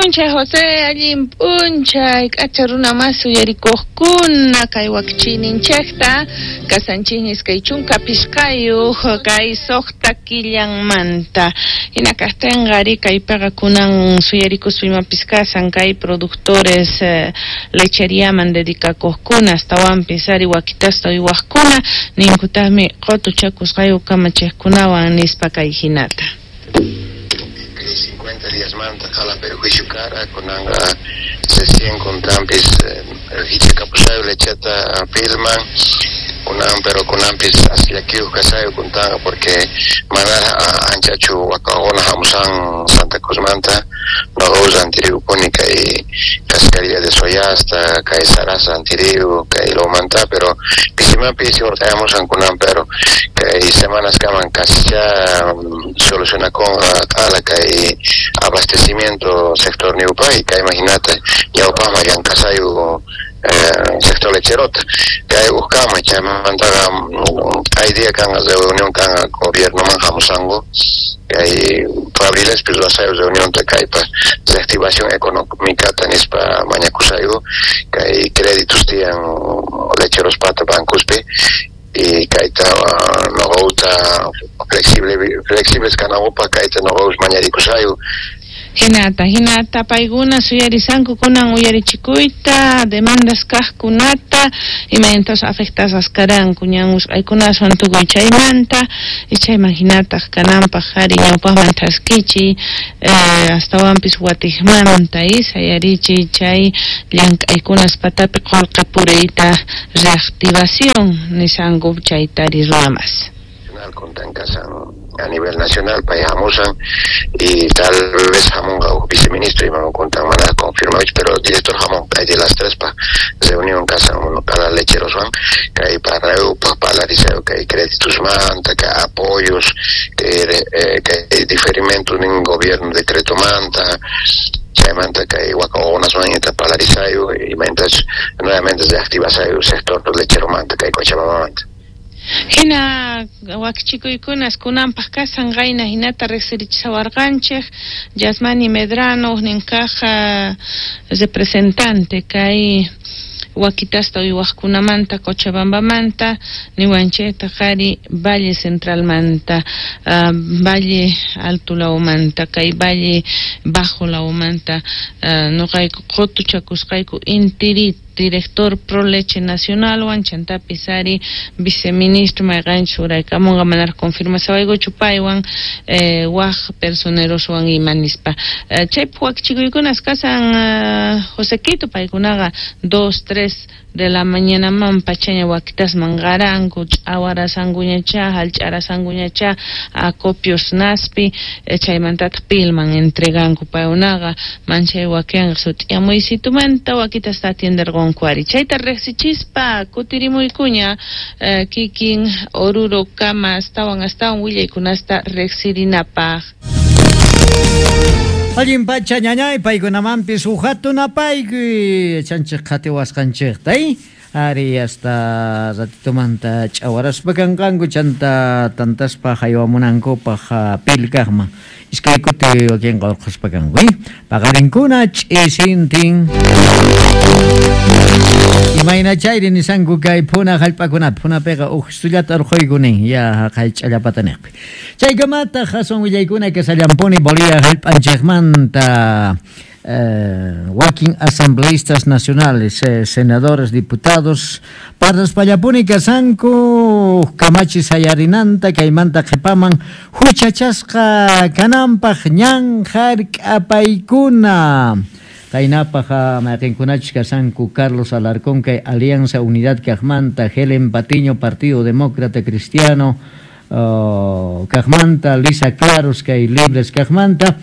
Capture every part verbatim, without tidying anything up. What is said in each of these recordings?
Puncha José allin puncha k'acharuna masu yarikuqkuna kay wakchininchikta kasanchinis kay chunka pishqayuq kay suqta killanmanta hina kaqtinqari kaypiqa kunan suyarikusuymanpis kasan kay productores eh, lecheriaman dedicakuqkuna astawanpis ari wakitasta uywaqkuna ninkutaqmi qutuchakusqayu kamachiqkunawan nispa kay hinata. cincuenta días manta jala perjuicio cara con anga sesien con tampis hiche capusayo lecheta filman kunan pero kunan pis asliakiu kasayo kuntanga porque manara anchachu wakagona hamusan Santa Cruz manta no usan tiriu punica y cascaría de soyasta kai sarasa antiriu kai lo manta pero pisima pis ortamos an kunan pero kai semanas kaman kascha soluciona con ala kai abastecimiento sector Niupay kai imagínate ya opama ya en casayo Eh, sector lecherota que hay buscamos que mandaga hay día que hagan reunión con el gobierno manjamusango que hay fabriles pues vas a reunión de caipa de activación económica tenis para mañacusayo que hay créditos tienen lecheros pata bancuspe y que hay no gusta flexible flexibles canaupa que hay no gusta mañaricusayo Hinata, hinata paiguna suyarisanku kunan uyarichikuyta demandas kaqkunata imayntas afectas ascaran kuñan usqaykuna suantukuy chaymanta y chayman hinataq kananpaq qhari ñawpaqman taskichi eh, astawanpis watijmanta isayarichi chay llank'aykunas patapi qullqa puriyta reactivación nisanku chaytari runamas. Contan casa a nivel nacional para Hamusan y tal vez Hamon viceministro y me contan manera confirmado pero director Hamon hay de las tres para reunión en casa cada lecheros van que hay para para polarizar que hay créditos manta que apoyos que eh, que hay diferimiento en gobierno decreto manta que manta que hay unas mañetas polarizayo y mientras nuevamente se activa el sector lechero manta que hay cochabamba manta. Hina wakchikuykunas kunanpaq kasan qayna hinata riqsirichisawarqanchik Yasmani Medrano ninkaqa representante kay wakitasta uywaqkunamanta Cochabambamanta niwanchayta qhari Valle Centralmanta uh, Valle Alto Lawmanta kay Valle Bajo Lawmanta uh, nuqayku qutuchakusqayku intirit director Pro Leche Nacional wan chantapi sari viceministro mayqanchik uraykamunqa manar confirmasawayku chupaywan eh, waq personeros wan imanispa eh, chaypi wakchikuykunas kasan uh, Josequito paykunaqa dos tres de la mañana man pachaña wakitas mangaranku awarasanguñacha halch'arasanguñacha acopios naspi eh, chaymantata pilman entreganku payunaqa manchay wakianqa sut'iyamuysitumanta wakitas atienderqonkuari chayta riqsichispa kutirimuykuña eh, kikin Oruro kama astawan astawan willaykunasta riqsirinapaq. Allin pacha ñañay paykunamanpis uhatunapayki chanchik qhatiwasqanchikta ari hasta ratitumanta ch'awaraspa kanqanku chanta tantaspa haywamunankupaq pilkaqman iskay kuti wakin qurquspa kanku paqarinkuna ch'isintin imayna chayri nisanku kay puna hallp'akunata punapiqa uqsullata urquykunin ya qhaych'allapataniqpi chaykamata hasun willaykuna kasallampuni Bolivia hallp'anchikmanta Uh, working asambleístas nacionales, eh, senadores, diputados, pardas pallapúnica sanku, kamachi sayarinanta, kaimanta jepaman, huchachasqa kanampaq ñan hark'apaykuna. Kainapaq maqinkunachka sanku Carlos Alarcón, kay Alianza Unidad Kaqmanta, Helen Patiño, Partido Demócrata Cristiano, uh, Kaqmanta, Lisa Claros, kay Libres Kaqmanta,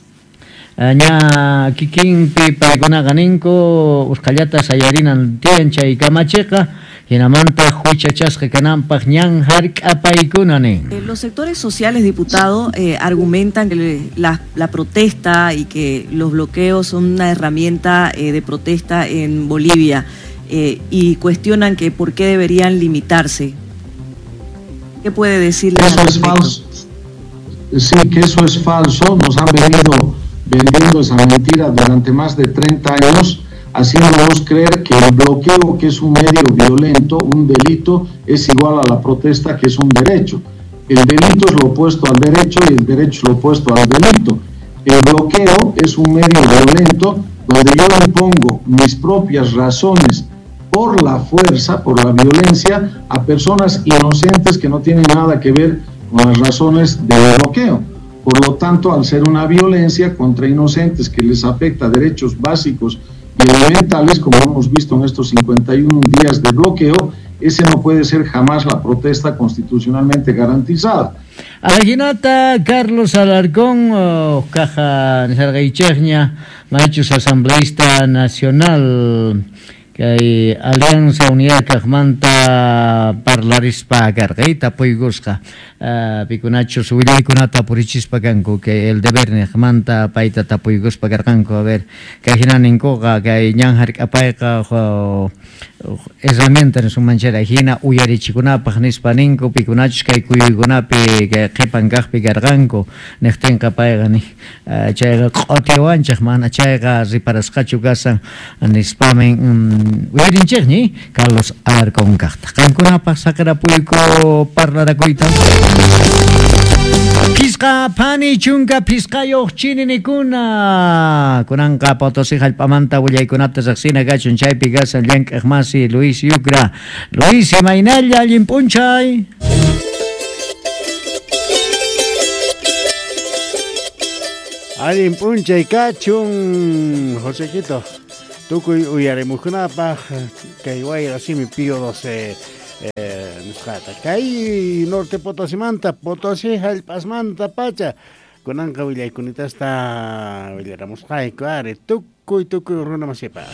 ña kikinpi paykunaqa ninku usqallata sayarinan tiancha y kamachiqa hinamanta huchachasqa kananpaq ñan hark'apaykuna nin. Los sectores sociales, diputado, eh, argumentan que la, la protesta y que los bloqueos son una herramienta eh, de protesta en Bolivia eh, y cuestionan que por qué deberían limitarse. ¿Qué puede decirle? Eso es falso. Sí, que eso es falso. Nos han venido vendiendo esa mentira durante más de treinta años, haciéndonos creer que el bloqueo, que es un medio violento, un delito, es igual a la protesta, que es un derecho. El delito es lo opuesto al derecho y el derecho es lo opuesto al delito. El bloqueo es un medio violento donde yo impongo mis propias razones por la fuerza, por la violencia, a personas inocentes que no tienen nada que ver con las razones del bloqueo. Por lo tanto, al ser una violencia contra inocentes que les afecta derechos básicos y elementales, como hemos visto en estos cincuenta y uno días de bloqueo, ese no puede ser jamás la protesta constitucionalmente garantizada. Alaginata Carlos Alarcón, oh, Caja Nisargaichegna, Machos Asambleísta Nacional, que hay Alianza Unidad Cajmanta Parlarispa Gargaita Poigusca, Picunacho Subilicunata Purichispa Ganco, que el deber Nejmanta Paita Tapuiguspa Garganco, a ver, Cajinan Incoga, que hay Ñanjar Apaeka, herramienta en su manchera, Hina Uyarichicunapa, Nispaninco, Picunachos, que hay Cuyugunapi, que Jepan Gajpi Garganco, Nechten Capaegani, Chaiga Cotiwanchachman, Chaiga Riparascachu Gasan, Nispamen. Uyarinchegni Carlos Alarcón Cachta. Cancunapa Sacarapuico Parlaracoita. Pisca Pani Chunga Piscayo Chininicuna. Kunanka Potosí Jalpamanta Willaykunata Saxina Gachon Chay Pigasa Yank Egmasi Luis Yucra. Luis y Mainella Limpunchay. Alimpunchay Cachun Josequito. Tukuy uyarimukunapaj kay wayrasimi pío doce nisqata kay norte Potosimanta Potosí hallp'asmanta pacha kunanqa willaykunitasta willaramusqayku ari tukuy tukuy runamasipaj.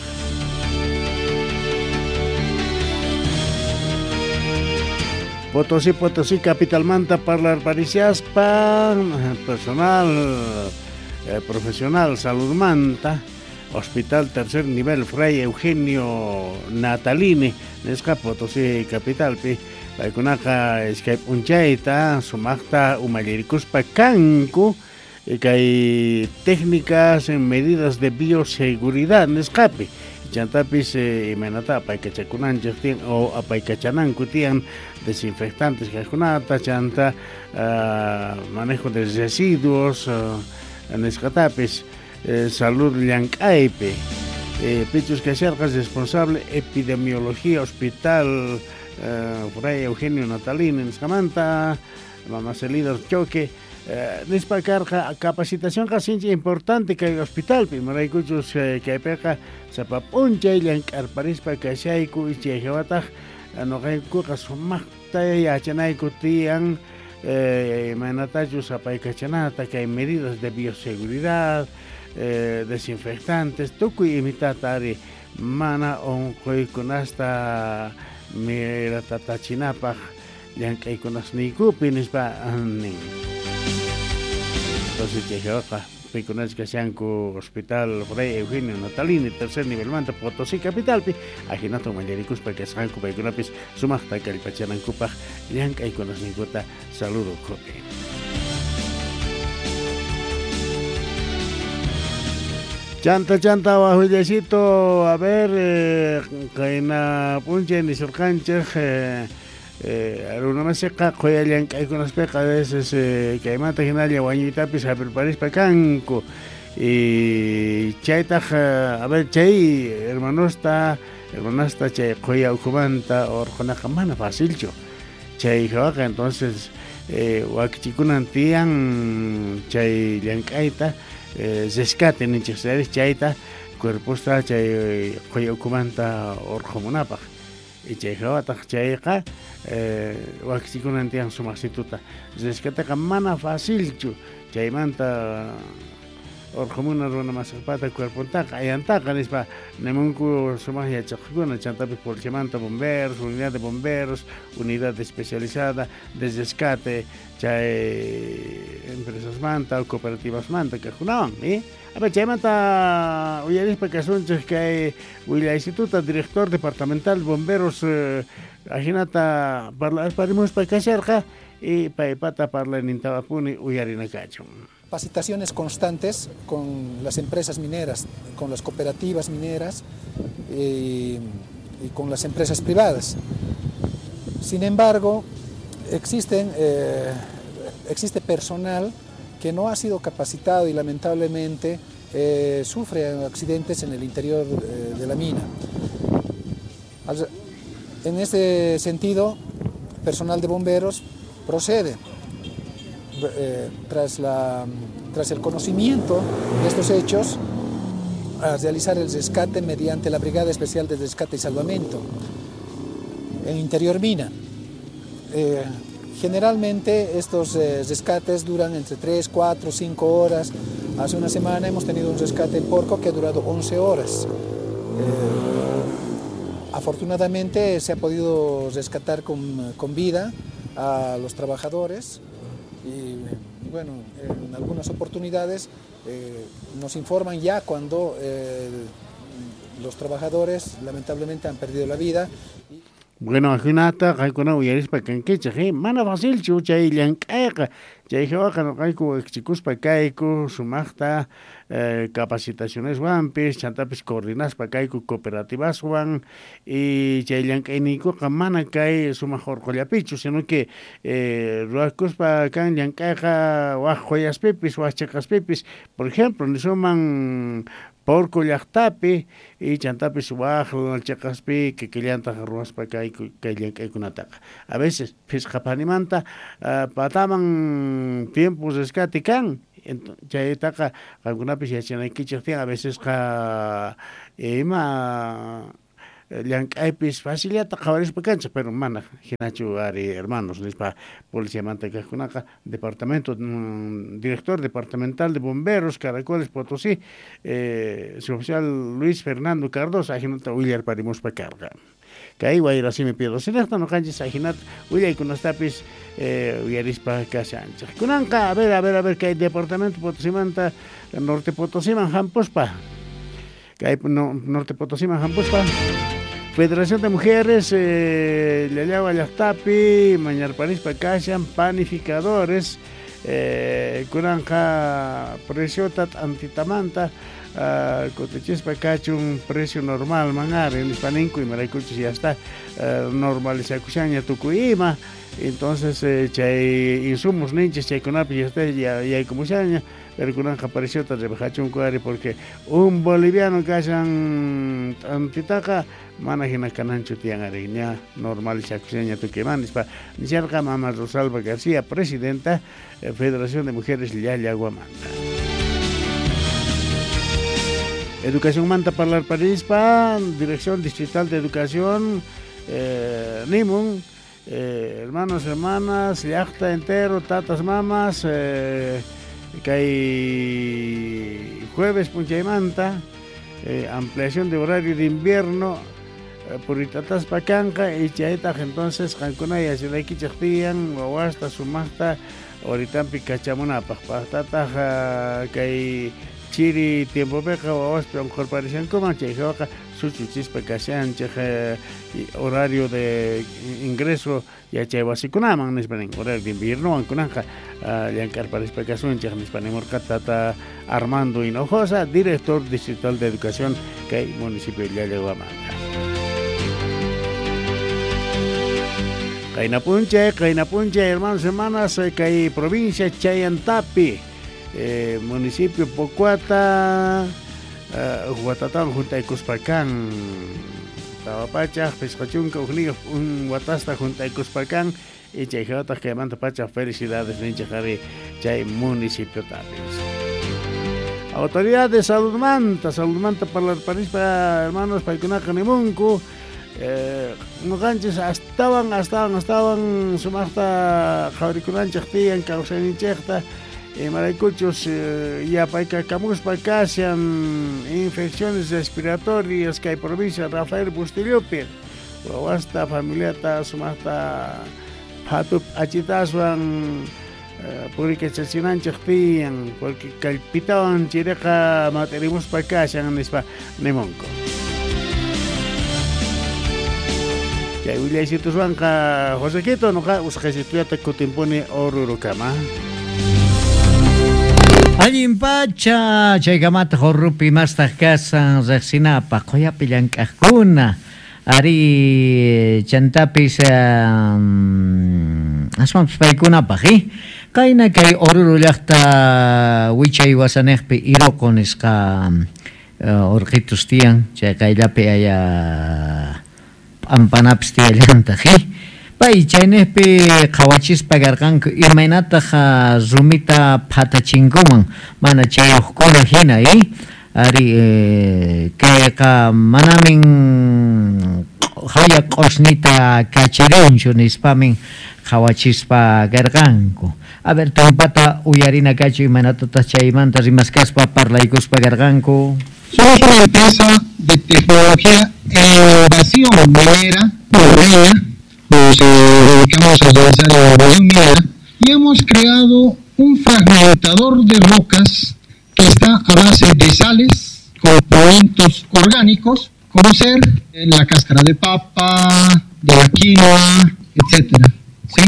Potosí Potosí capitalmanta parlar pariciaspa personal eh, profesional saludmanta Hospital Tercer Nivel Fray Eugenio Natalini, Nesca Potosí Capital, Pi, Paikunaka Skype Unchaita, Sumacta Umayiricuspa Cancu, que hay técnicas en medidas de bioseguridad, Nescapi, Chantapis y Menata, Paicachacunan, o Apaicachanan, Cutian, desinfectantes, Cajunata, Chanta, uh, manejo de residuos, uh, Nescatapis. Eh, salud Llancaipe, eh, Pichus Cacercas, responsable epidemiología, hospital eh, Fray Eugenio Natalín en Scamanta, Mamá Celida Choque, eh, Nispacarja, capacitación casi importante que el hospital, primero hay cuchos que hay peca, Zapapuncha y Llancarparispa, Cachaiku y Chejevataj, no hay cucas, Magta y Achanaiku Tian, Manatayus, Apaicachanata, que hay medidas de bioseguridad. Eh, desinfectantes, tukuy imitatari mana onkoy kunasta mira tatachinapaj llankay kunasniykupi nispa anin. Entonces Chejevaca Pikunachka Shanku Hospital Fray Eugenio Natalini Tercer Nivel Manta Potosí Capitalpi Ajinato Mayaricuspa que Sanku Paikunapis Sumachta Calipachanankupaj llankay kunasniykuta saludo kopi. Chanta, chanta, bajullecito, a ver, eh, caina punche, ni surcanche, eh, eh, alguna más seca, coyalian, hay con las pecas, a veces, eh, que hay mata ginalia, guañitapis, a ver, parís, pecanco, y chaita, a ver, chay, hermano está, hermano está, chay, coya, ucumanta, o conacamana, facilcho, chay, jabaca, entonces, eh, huaquichicunan tian, chay, liancaita, Zescate en Chexeres Chaita, cuerpo está chay Coyocumanta or Comunapaj, y Chayjavata Chayka, Waxicun tian su masituta. Zescate Camana Facilchu, Chaymanta or Comuna Rona Masapata, cuerpo taca, Ayantaca, Nispa, Nemuncu Sumagia Chacuna, Chantapis por Chimanta, bomberos, unidad de bomberos, unidad especializada, de Zescate. Chay empresas manta o cooperativas manta que junaban, ¿eh? A ver, chay manta uyarispa que son que hay William Instituto director departamental bomberos eh, ajinata para parimos para cerca y para pata para la nintawapuni uyarina cacho. capacitaciones constantes con las empresas mineras, con las cooperativas mineras y, y con las empresas privadas. Sin embargo, existen, eh, existe personal que no ha sido capacitado y lamentablemente eh, sufre accidentes en el interior eh, de la mina. En este sentido, personal de bomberos procede, eh, tras, la, tras el conocimiento de estos hechos, a realizar el rescate mediante la Brigada Especial de Rescate y Salvamento en interior mina. Eh, generalmente estos eh, rescates duran entre tres, cuatro, cinco horas. Hace una semana hemos tenido un rescate en Porco que ha durado once horas. Eh, afortunadamente se ha podido rescatar con, con vida a los trabajadores y bueno, en algunas oportunidades eh, nos informan ya cuando eh, los trabajadores lamentablemente han perdido la vida. Bueno, ajunata, kaikuna uyarispa kankicha, he, mana fácil chucha y llankaiqa, ya hijoaca no kaiku exicuspa kaiku, sumachta, eh, capacitaciones wampis, chantapis coordinaspa kaiku cooperativas wan, y ya llankainico kamana kai sumajor collapichu, sino que eh, ruacuspa kan llankaiqa wajoyas pipis, wachacas pipis, por ejemplo, ni suman porco llaqtapi y chantapi subajo al chacaspi que que llanta ruas pa kai que que kunataqa a veces pisqapanimanta uh, pataman tiempos escatican ya taqa algunapi yachanaykichaqtian a veces qa ima llank'aypis facilita qawarispa kanchaq pero mana hinachu ari hermanos nispa policía mantecajunaqa departamento mm, director departamental de bomberos Caracoles Potosí eh, su oficial Luis Fernando Cardoso ajinata William Parimuspa carga kai wairasi me pido sinesta no kanchis ajinat William kunastapis eh uyarispa kasancha kunanqa a ver a ver a ver kai departamento Potosí manta norte Potosí man Hampospa kai no, norte Potosí man Hampospa Federación de Mujeres, eh, Llayagua Llaqtapi, Mañarpanispa Kashan, panificadores, eh, Kuranja precio tat antitamanta, uh, Cotechispa Kachu un precio normal, mangar, en Hispaninco y Maraicuchis ya está, uh, normalización Tucuima, entonces eh, chay insumos ninches, chay conapi ya está, ya hay como saña, pero Kuranja precio tat de Bajachun Cuari, porque un boliviano Kashan antitaca, mana hina kananchu tiang ariña normalización tu que manispa Niciarca Mama Rosalba García, presidenta eh, Federación de Mujeres Llayagua Manta. Educación Manta Parlar Parispa, Dirección Distrital de Educación, eh, Nimun, eh, hermanos, hermanas, Llaqta entero, tatas, mamas, eh, que hay jueves Punchaymanta, eh, ampliación de horario de invierno, Puritatas Pacanca y Chaita, entonces Cancuna y Asilaki Chachtian, Wawasta, Sumasta, Oritampi Cachamuna, Pastata, Kai Chiri, Tiempo Beca, Wawasta, un corporación como Chejoca, Suchuchis Pecasian, horario de ingreso y Chevasikunaman, Nispanin, horario de invierno, Ancunanja, Yancar Paris Pecasun, Chahnispanimor Catata, Armando Hinojosa, director distrital de educación, Kai municipio de Llayagua Manta. Cainapunche, Cainapunche, hermanos y hermanas, Cai provincia Chayantapi, eh, municipio Pocuata, uh, Huatatán, junto a Cuspacán, Tawapacha, Pescachunca, un Huatasta, junto a Cuspacán, y Chayjota, que manda Pacha, felicidades, Ninchajari, Chay municipio Tapis. Autoridad de Salud Manta, Salud Manta para el país, para hermanos, para Icunaca, Eh, no ganches estaban estaban estaban sumasta jabricunan chaqtian causan chaqta e maraicuchos ya paika camus paikasian infecciones respiratorias que hay provincia Rafael Bustillopi o hasta familiata sumasta hatup achitaswan porque chasinan chaqtian porque calpitaban chireqa materimus paikasian nispa nemonco. Ya William Situs Banca José Quito no ka usajisitua te cotimpone oruro cama. Allin pacha chaykamata horrupi mastaq kasan riqsinapaq quyapi llank'aqkuna ari chantapis um, asmanpas paykunapaq eh? Kayna kay Oruro llaqta wichay wasaniqpi Iroko nisqa uh, urqitus tiyan chay kayllapi aya p'ampanapis tiyallantaq eh? Pay chaynaypi qhawachispa karqanku imaynataq rumita phatachinkuman mana chayuqkuna hina eh? Ari eh, kayqa manamin haya q'usnita kachirinchu nispamin qhawachispa karqanku. A ver, tumpata uyarina kachu imanatatas chaymanta rimaskaspa parlaykuspa karqanku. Somos una empresa de tecnología e innovación minera, minera. Nos eh, dedicamos a realizar la elaboración minera y hemos creado un fragmentador de rocas que está a base de sales, componentes orgánicos, como ser eh, la cáscara de papa, de la quinoa, etcétera. ¿Sí?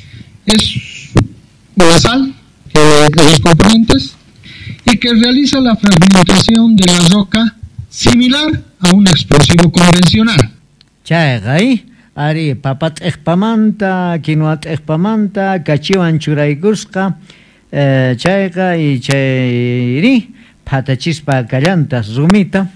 Es una sal que de los componentes y que realiza la fragmentación de la roca similar a un explosivo convencional. Chayqay ari papat ekpamanta, quinoa ekpamanta, kachiwan churaykusqa eh, chayqa y chayri phatachispa kallantas rumita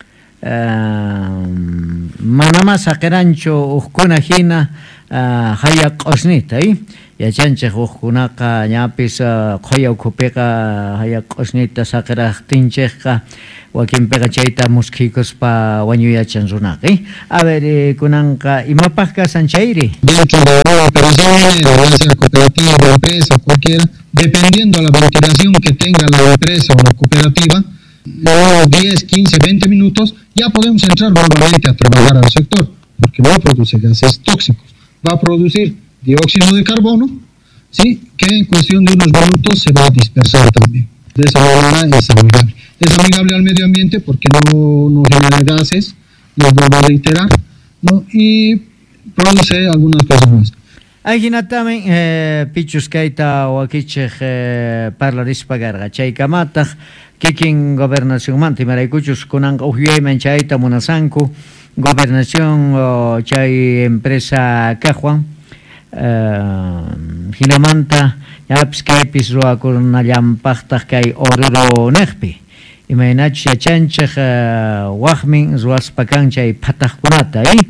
eh, manama saqiranchu uqkuna hina uh, haya q'usnita eh? Yachanchik uqkunaqa ñapis uh, qoya ukhupiqa haya q'usnita saqiraqtinchikqa wakinpiqa chayta muskhikuspa wañuyachan runaqa eh? A ver, eh, kunanqa imapaq kasan chayri dentro de una operación minera, ya sea cooperativa, empresa, cualquiera, dependiendo de la ventilación que tenga la empresa o la cooperativa, en unos diez, quince, veinte minutos ya podemos entrar nuevamente a trabajar al sector, porque va a producir gases tóxicos, va a producir dióxido de carbono, ¿sí? Que en cuestión de unos minutos se va a dispersar también. De esa manera es amigable. Es amigable al medio ambiente porque no, no genera gases, les vuelvo a reiterar, ¿no? Y produce algunas cosas más. Aygina también eh, pichus kaita wakichej eh, parlarispa garga chaykamataq kikin gobernación manta imaraykuchus kunanqa uhyayman chayta munasanku gobernación o chay empresa kaqwan uh, hinamanta yapis kaypis ruwakunallampaqtaq kay Oruro niqpi imaynachus yachanchik uh, waqmin ruwaspa kan chay phataqkunata eh?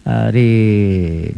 Ari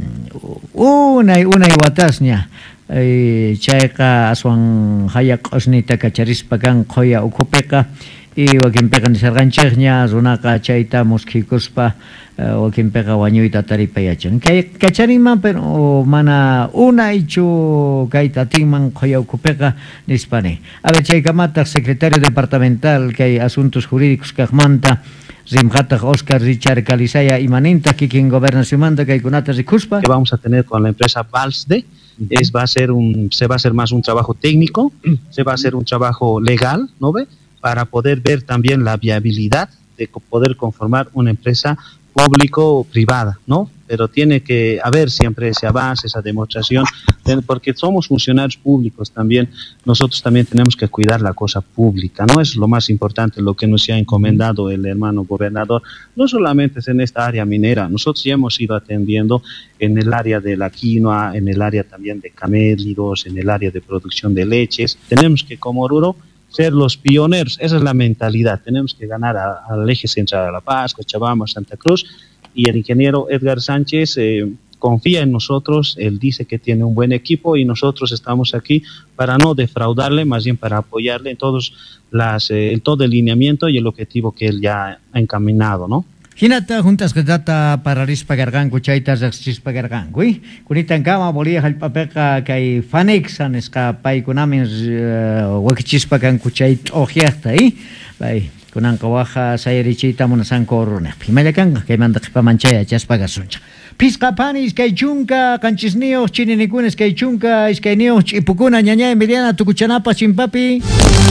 unay unay watasña eh, chayqa aswan haya q'usnita kacharispa kan qoya ukhupiqa y wakinpiqa nisarqanchikña runaqa chayta muskhikuspa uh, wakinpiqa wañuyta taripayachan kay kacharinman pero mana unaychu kayta tinman qoya ukhupiqa nispani. A ver, chaykamataq secretario departamental kay asuntos jurídicos kaqmanta Rimhataq Oscar Richard Calizaya imaninta kikin gobernación manda kaykunata rikuspa que vamos a tener con la empresa Valsde es va a ser un se va a hacer más un trabajo técnico, se va a hacer un trabajo legal, ¿no ve? Para poder ver también la viabilidad de poder conformar una empresa público o privada, ¿no? Pero tiene que haber siempre ese avance, esa demostración, porque somos funcionarios públicos también, nosotros también tenemos que cuidar la cosa pública, ¿no? Es lo más importante, lo que nos ha encomendado el hermano gobernador, no solamente es en esta área minera, nosotros ya hemos ido atendiendo en el área de la quinoa, en el área también de camélidos, en el área de producción de leches, tenemos que como Oruro ser los pioneros, esa es la mentalidad, tenemos que ganar al eje central de La Paz, Cochabamba, Santa Cruz, y el ingeniero Edgar Sánchez eh, confía en nosotros, él dice que tiene un buen equipo y nosotros estamos aquí para no defraudarle, más bien para apoyarle en todos las, eh, en todo el lineamiento y el objetivo que él ya ha encaminado, ¿no? Hinata juntas que data para rispa garganku chaitas rispa garganku eh kunitan kama bolia halpapeqa kay fanexan ska pay kunamin wakichispa kanku chait ojiata eh bay kunan kawaja sayrichita munasanko oruna pimayakan kay manda qipamanchaya chaspa gasuncha pisqapanis kay chunka kanchisnio chininikunes kay chunka iskaynio chipukuna ñaña mediana tukuchanapa chimpapi